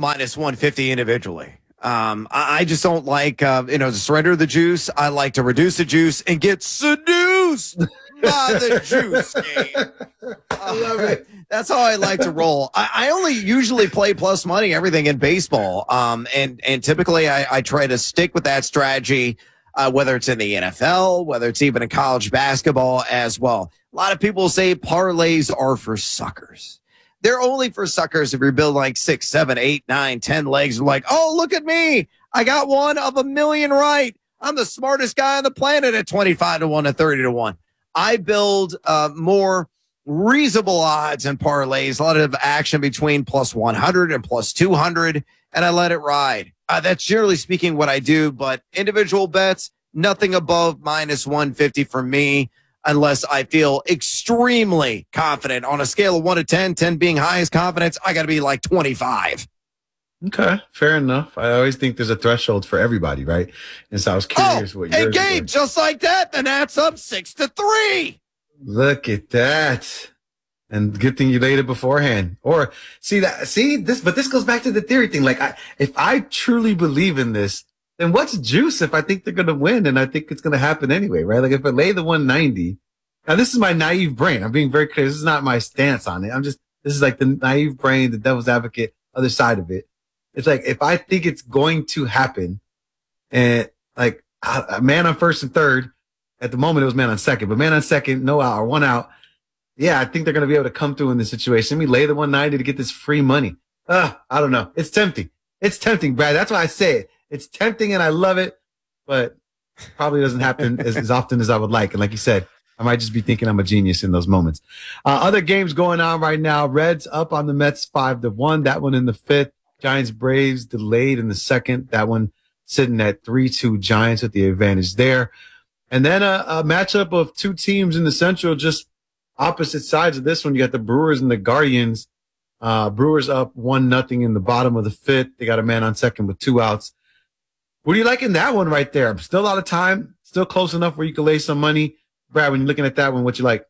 minus 150 individually. I just don't like, to surrender the juice. I like to reduce the juice and get seduced by the juice game. I love it. That's how I like to roll. I only usually play plus money, everything in baseball. And typically I try to stick with that strategy, whether it's in the NFL, whether it's even in college basketball as well. A lot of people say parlays are for suckers. They're only for suckers if you're building like 6, 7, 8, 9, 10 legs. Like, oh, look at me. I got one of a million right. I'm the smartest guy on the planet at 25 to 1 and 30 to 1. I build more reasonable odds and parlays, a lot of action between plus 100 and plus 200, and I let it ride. That's generally speaking what I do, but individual bets, nothing above minus 150 for me, unless I feel extremely confident. On a scale of 1 to 10, 10 being highest confidence, I got to be like 25. Okay, fair enough. I always think there's a threshold for everybody, right? And so I was curious what yours and Gabe, just like that, the Nats up 6-3. Look at that. And good thing you laid it beforehand. Or but this goes back to the theory thing. Like, if I truly believe in this, then what's juice if I think they're going to win and I think it's going to happen anyway, right? Like, if I lay the 190, now this is my naive brain. I'm being very clear. This is not my stance on it. This is like the naive brain, the devil's advocate, other side of it. It's like, if I think it's going to happen and like a man on first and third, at the moment it was man on second, but man on second, no out or one out. Yeah, I think they're going to be able to come through in this situation. Let me lay the 190 to get this free money. I don't know. It's tempting. It's tempting, Brad. That's why I say it. It's tempting and I love it, but probably doesn't happen as often as I would like. And like you said, I might just be thinking I'm a genius in those moments. Other games going on right now. Reds up on the Mets 5-1. That one in the fifth. Giants Braves delayed in the second. That one sitting at 3-2 Giants with the advantage there. And then a matchup of two teams in the Central, just opposite sides of this one. You got the Brewers and the Guardians. Brewers up 1-0 in the bottom of the fifth. They got a man on second with 2 outs. What do you like in that one right there? Still a lot of time, still close enough where you can lay some money. Brad, when you're looking at that one, what you like?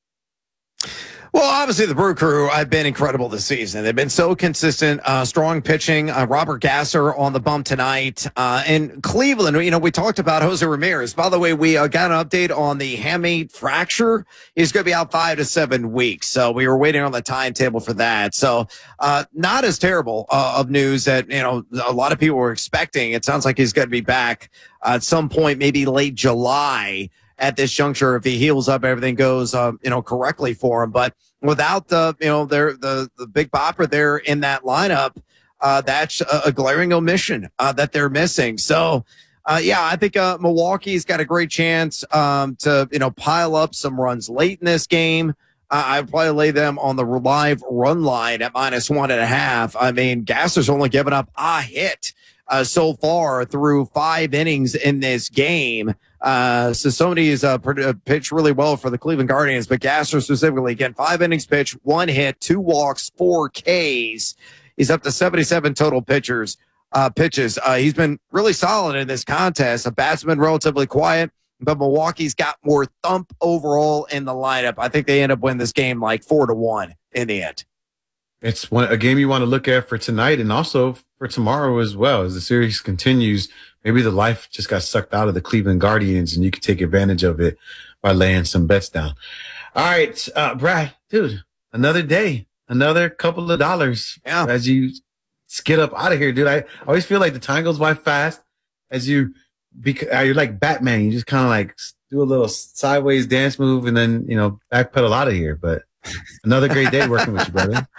Well, obviously, the Brew Crew have been incredible this season. They've been so consistent, strong pitching. Robert Gasser on the bump tonight. In Cleveland, we talked about Jose Ramirez. By the way, we got an update on the hamate fracture. He's going to be out 5 to 7 weeks. So we were waiting on the timetable for that. So not as terrible of news that, a lot of people were expecting. It sounds like he's going to be back at some point, maybe late July. At this juncture, if he heals up, everything goes, correctly for him. But without the big bopper there in that lineup, that's a glaring omission that they're missing. So, I think Milwaukee's got a great chance to pile up some runs late in this game. I'd probably lay them on the live run line at -1.5. I mean, Gasser's only given up a hit so far through 5 innings in this game. So somebody's pitched really well for the Cleveland Guardians, but Gasser specifically, again, 5 innings pitched, 1 hit, 2 walks, 4 Ks. He's up to 77 total pitches. He's been really solid in this contest. The bat's been relatively quiet, but Milwaukee's got more thump overall in the lineup. I think they end up winning this game like 4-1 in the end. It's a game you want to look at for tonight and also for tomorrow as well. As the series continues, maybe the life just got sucked out of the Cleveland Guardians and you can take advantage of it by laying some bets down. All right, Brad, dude, another day, another couple of dollars as you skid up out of here, dude. I always feel like the time goes by fast as you're like Batman. You just kind of like do a little sideways dance move and then, backpedal out of here. But another great day working with you, brother.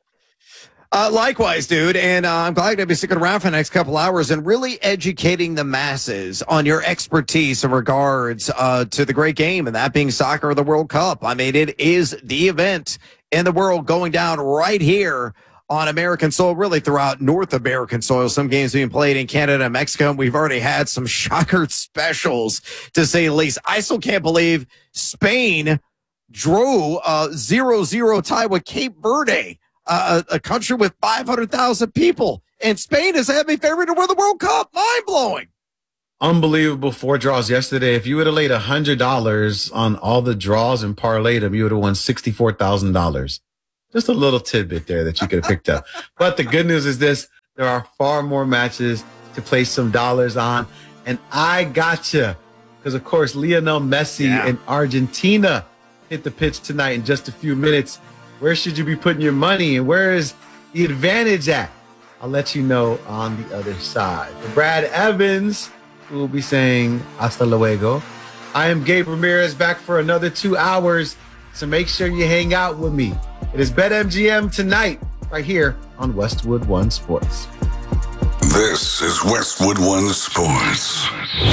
Likewise, dude. And I'm glad to be sticking around for the next couple hours and really educating the masses on your expertise in regards to the great game, and that being soccer, the World Cup. I mean, it is the event in the world going down right here on American soil, really throughout North American soil. Some games being played in Canada and Mexico, and we've already had some shocker specials, to say the least. I still can't believe Spain drew a 0-0 tie with Cape Verde. A country with 500,000 people, and Spain is a heavy favorite to win the World Cup. Mind-blowing. Unbelievable 4 draws yesterday. If you would have laid $100 on all the draws and parlayed them, you would have won $64,000. Just a little tidbit there that you could have picked up. But the good news is this: there are far more matches to place some dollars on. And I gotcha. Because, of course, Lionel Messi in Argentina hit the pitch tonight in just a few minutes. Where should you be putting your money, and where is the advantage at? I'll let you know on the other side. For Brad Evans, who will be saying hasta luego, I am Gabe Ramirez, back for another 2 hours. So make sure you hang out with me. It is BetMGM tonight, right here on Westwood One Sports. This is Westwood One Sports.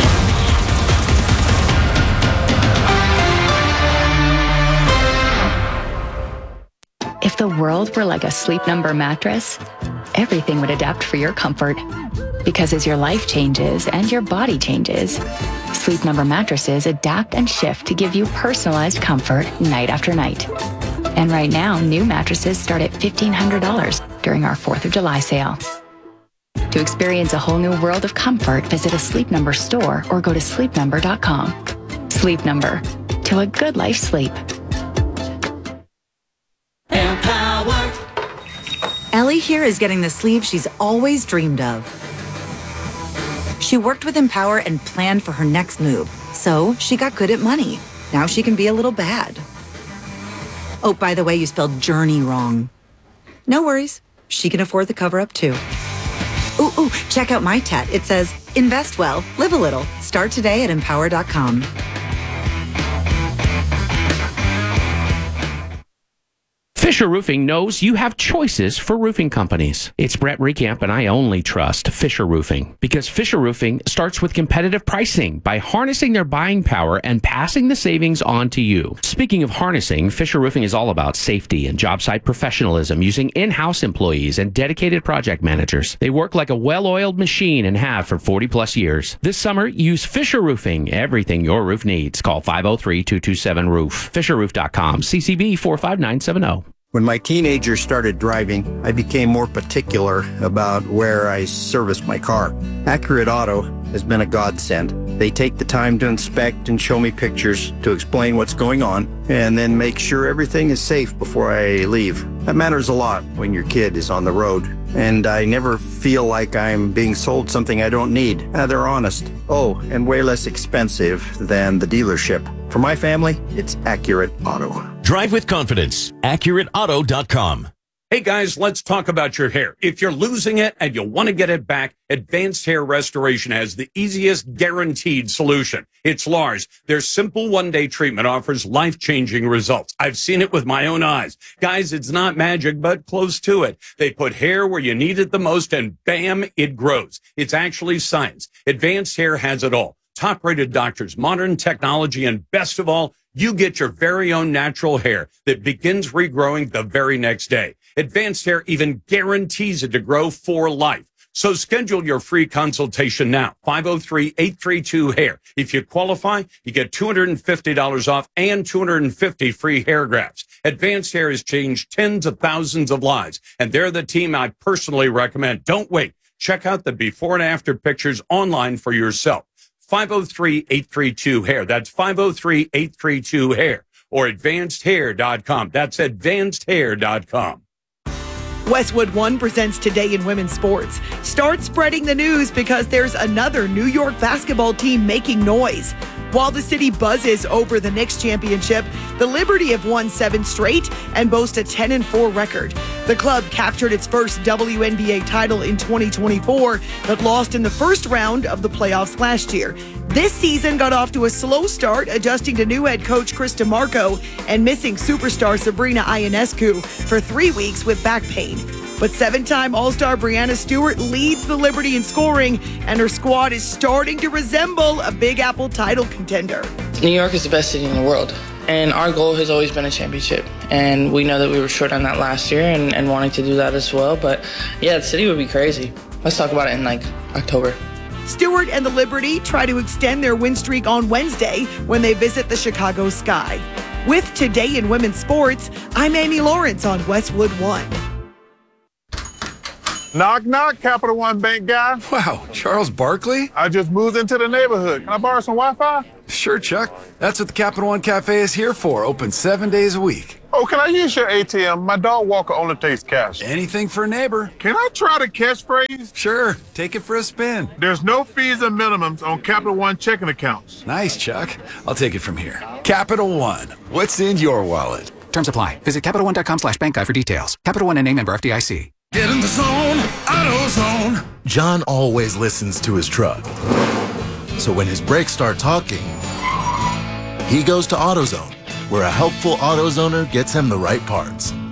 If the world were like a Sleep Number mattress, everything would adapt for your comfort. Because as your life changes and your body changes, Sleep Number mattresses adapt and shift to give you personalized comfort night after night. And right now, new mattresses start at $1,500 during our 4th of July sale. To experience a whole new world of comfort, visit a Sleep Number store or go to sleepnumber.com. Sleep Number. To a good life sleep. Ellie here is getting the sleeve she's always dreamed of. She worked with Empower and planned for her next move, so she got good at money. Now she can be a little bad. Oh, by the way, you spelled journey wrong. No worries. She can afford the cover-up too. Ooh, check out my tat. It says, invest well, live a little. Start today at empower.com. Fisher Roofing knows you have choices for roofing companies. It's Brett Recamp, and I only trust Fisher Roofing because Fisher Roofing starts with competitive pricing by harnessing their buying power and passing the savings on to you. Speaking of harnessing, Fisher Roofing is all about safety and job site professionalism using in-house employees and dedicated project managers. They work like a well-oiled machine and have for 40-plus years. This summer, use Fisher Roofing. Everything your roof needs. Call 503-227-ROOF. FisherRoof.com. CCB 45970. When my teenagers started driving, I became more particular about where I serviced my car. Accurate Auto has been a godsend. They take the time to inspect and show me pictures to explain what's going on, and then make sure everything is safe before I leave. That matters a lot when your kid is on the road, and I never feel like I'm being sold something I don't need. They're honest. Oh, and way less expensive than the dealership. For my family, it's Accurate Auto. Drive with confidence. AccurateAuto.com. Hey guys, let's talk about your hair. If you're losing it and you want to get it back, Advanced Hair Restoration has the easiest guaranteed solution. It's Lars. Their simple one-day treatment offers life-changing results. I've seen it with my own eyes. Guys, it's not magic, but close to it. They put hair where you need it the most and bam, it grows. It's actually science. Advanced Hair has it all. Top-rated doctors, modern technology, and best of all, you get your very own natural hair that begins regrowing the very next day. Advanced Hair even guarantees it to grow for life. So schedule your free consultation now, 503-832-HAIR. If you qualify, you get $250 off and 250 free hair grafts. Advanced Hair has changed tens of thousands of lives, and they're the team I personally recommend. Don't wait. Check out the before and after pictures online for yourself. 503-832-HAIR. That's 503-832-HAIR. Or advancedhair.com. That's advancedhair.com. Westwood One presents Today in Women's Sports. Start spreading the news because there's another New York basketball team making noise. While the city buzzes over the Knicks championship, the Liberty have won 7 straight and boast a 10-4 record. The club captured its first WNBA title in 2024, but lost in the first round of the playoffs last year. This season got off to a slow start, adjusting to new head coach Chris DeMarco and missing superstar Sabrina Ionescu for 3 weeks with back pain. But 7-time All-Star Breanna Stewart leads the Liberty in scoring, and her squad is starting to resemble a Big Apple title contender. New York is the best city in the world, and our goal has always been a championship. And we know that we were short on that last year and wanting to do that as well. But yeah, the city would be crazy. Let's talk about it in October. Stewart and the Liberty try to extend their win streak on Wednesday when they visit the Chicago Sky. With Today in Women's Sports, I'm Amy Lawrence on Westwood One. Knock, knock, Capital One Bank guy. Wow, Charles Barkley? I just moved into the neighborhood. Can I borrow some Wi-Fi? Sure, Chuck. That's what the Capital One Cafe is here for. Open 7 days a week. Oh, can I use your ATM? My dog walker only takes cash. Anything for a neighbor. Can I try the catchphrase? Sure, take it for a spin. There's no fees or minimums on Capital One checking accounts. Nice, Chuck. I'll take it from here. Capital One. What's in your wallet? Terms apply. Visit CapitalOne.com/bank guide for details. Capital One and name member FDIC. Get in the zone, AutoZone. John always listens to his truck. So when his brakes start talking, he goes to AutoZone, where a helpful AutoZoner gets him the right parts.